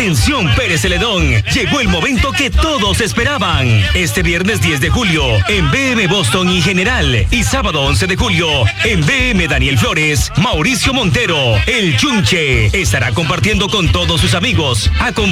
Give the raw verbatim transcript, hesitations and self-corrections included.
Atención Pérez Celedón, llegó el momento que todos esperaban. Este viernes diez de julio en B M Boston y General y sábado once de julio en B M Daniel Flores, Mauricio Montero, el Chunche, estará compartiendo con todos sus amigos.